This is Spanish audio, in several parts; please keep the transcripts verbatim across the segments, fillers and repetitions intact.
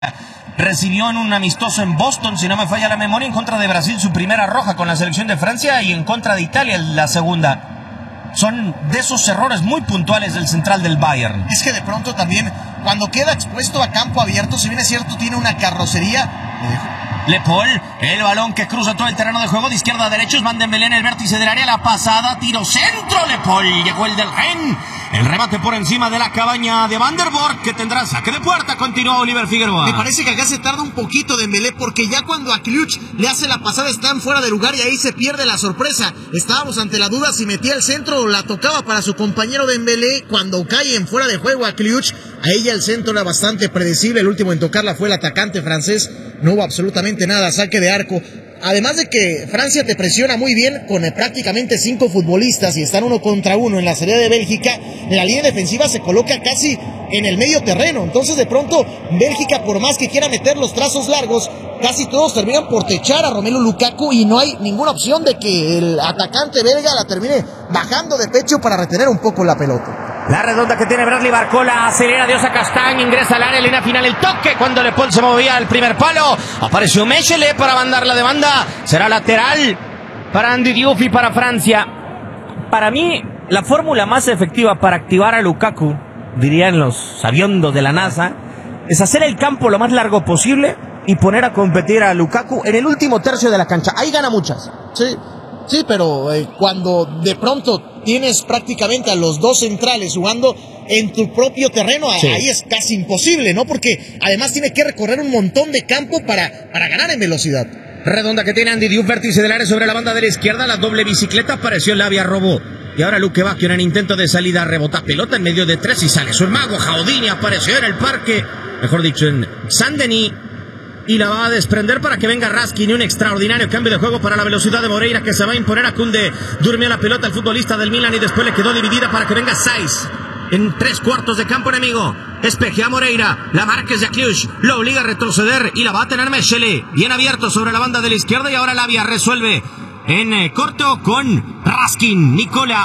Recibió en un amistoso en Boston, si no me falla la memoria, en contra de Brasil su primera roja con la selección de Francia y en contra de Italia la segunda. Son de esos errores muy puntuales del central del Bayern. Es que de pronto también, cuando queda expuesto a campo abierto, si bien es cierto, tiene una carrocería. Le Paul, el balón que cruza todo el terreno de juego de izquierda a derecha. Van Dembélé en el vértice del área, la pasada, tiro centro. Le Paul, llegó el del Ren. El remate por encima de la cabaña de Van der Borg, que tendrá saque de puerta. Continuó Oliver Figueroa. Me parece que acá se tarda un poquito Dembélé, porque ya cuando a Kliuch le hace la pasada están fuera de lugar y ahí se pierde la sorpresa. Estábamos ante la duda si metía el centro o la tocaba para su compañero Dembélé. Cuando cae en fuera de juego a Kliuch, a ella el centro era bastante predecible. El último en tocarla fue el atacante francés. No hubo absolutamente nada, saque de arco. Además de que Francia te presiona muy bien con eh, prácticamente cinco futbolistas y están uno contra uno en la serie de Bélgica, la línea defensiva se coloca casi en el medio terreno. Entonces de pronto Bélgica, por más que quiera meter los trazos largos, casi todos terminan por techar a Romelu Lukaku y no hay ninguna opción de que el atacante belga la termine bajando de pecho para retener un poco la pelota. La redonda que tiene Bradley Barcola, acelera Diosa Castañ, ingresa al área, línea final, el toque cuando Le Paul se movía al primer palo. Apareció Mechele para mandar la demanda. Será lateral para Andy Diouf y para Francia. Para mí, la fórmula más efectiva para activar a Lukaku, dirían los sabiondos de la NASA, es hacer el campo lo más largo posible y poner a competir a Lukaku en el último tercio de la cancha. Ahí gana muchas. Sí, sí, pero eh, cuando de pronto tienes prácticamente a los dos centrales jugando en tu propio terreno, sí, ahí es casi imposible, ¿no? Porque además tiene que recorrer un montón de campo para, para ganar en velocidad. Redonda que tiene Andy Diouf, vértice del área sobre la banda de la izquierda, la doble bicicleta, apareció Lavia, robó. Y ahora Luque Bacchio en el intento de salida, rebota pelota en medio de tres y sale su mago Jaudini, apareció en el parque, mejor dicho en Saint-Denis, y la va a desprender para que venga Raskin y un extraordinario cambio de juego para la velocidad de Moreira, que se va a imponer a Koundé. Durmió la pelota el futbolista del Milan y después le quedó dividida para que venga Saiz en tres cuartos de campo enemigo. Espejea Moreira, la marca es de Kliuch, lo obliga a retroceder y la va a tener Mechele, bien abierto sobre la banda de la izquierda, y ahora Lavia resuelve en eh, corto con Raskin, Nicola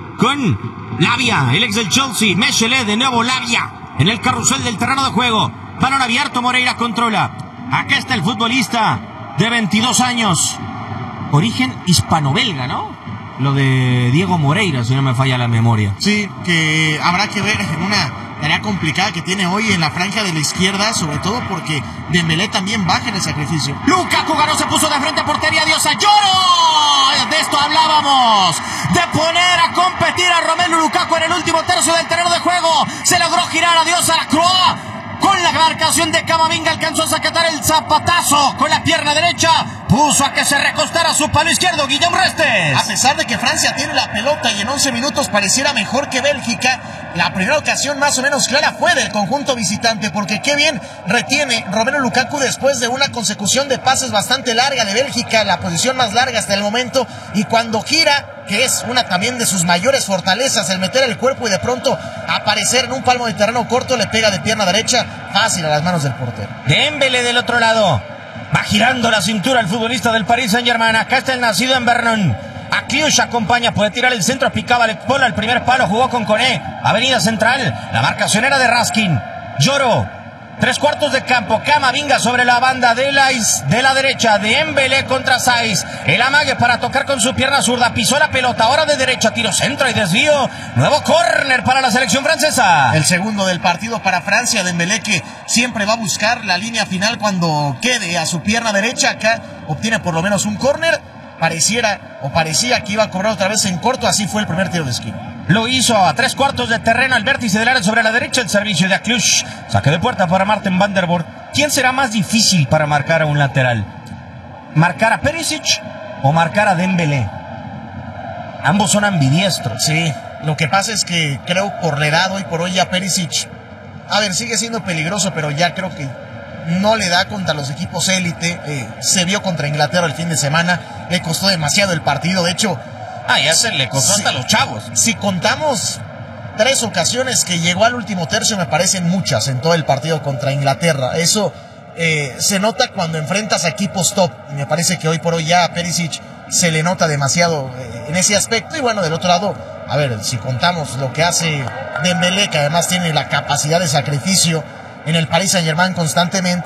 con Lavia, el ex del Chelsea, Mechele, de nuevo Lavia en el carrusel del terreno de juego, balón abierto, Moreira controla. Acá está el futbolista de veintidós años, origen hispano-belga, ¿no? Lo de Diego Moreira, si no me falla la memoria. Sí, que habrá que ver en una tarea complicada que tiene hoy en la franja de la izquierda, sobre todo porque Dembélé también baja en el sacrificio. Lukaku ganó, se puso de frente a portería, Diosa, lloro. De esto hablábamos, de poner a competir a Romelu Lukaku en el último tercio del terreno de juego. Se logró girar a Diosa la Croix. Con la marcación de Camavinga alcanzó a sacar el zapatazo con la pierna derecha, puso a que se recostara su palo izquierdo Guillem Restes. A pesar de que Francia tiene la pelota y en once minutos pareciera mejor que Bélgica, la primera ocasión más o menos clara fue del conjunto visitante, porque qué bien retiene Romelu Lukaku después de una consecución de pases bastante larga de Bélgica, la posición más larga hasta el momento, y cuando gira, que es una también de sus mayores fortalezas, el meter el cuerpo y de pronto aparecer en un palmo de terreno corto, le pega de pierna derecha fácil a las manos del portero. Dembélé del otro lado, va girando la cintura el futbolista del Paris Saint-Germain. Acá está el nacido en Vernon. A Kliuch acompaña, puede tirar el centro, picaba Le Paul al primer palo, jugó con Koné, avenida central, la marcación era de Raskin. Lloro, tres cuartos de campo, Camavinga sobre la banda de la, de la derecha, de Dembélé contra Saiz, el amague para tocar con su pierna zurda, pisó la pelota, ahora de derecha, tiro centro y desvío, nuevo córner para la selección francesa. El segundo del partido para Francia, Dembélé, que siempre va a buscar la línea final cuando quede a su pierna derecha, acá obtiene por lo menos un córner, pareciera o parecía que iba a cobrar otra vez en corto, así fue el primer tiro de esquina. Lo hizo a tres cuartos de terreno al vértice del área sobre la derecha, el servicio de Kliuch. Saque de puerta para Martin Van der Borg. ¿Quién será más difícil para marcar a un lateral? ¿Marcar a Perisic o marcar a Dembélé? Ambos son ambidiestros. Sí, lo que pasa es que creo por la edad hoy por hoy ya Perisic, a ver, sigue siendo peligroso, pero ya creo que no le da contra los equipos élite. Eh, se vio contra Inglaterra el fin de semana, le costó demasiado el partido, de hecho... Ah, ya se le costó si, hasta los chavos. Si contamos tres ocasiones que llegó al último tercio, me parecen muchas en todo el partido contra Inglaterra. Eso eh, se nota cuando enfrentas a equipos top. Y me parece que hoy por hoy ya a Perisic se le nota demasiado eh, en ese aspecto. Y bueno, del otro lado, a ver, si contamos lo que hace Dembélé, que además tiene la capacidad de sacrificio en el Paris Saint-Germain constantemente.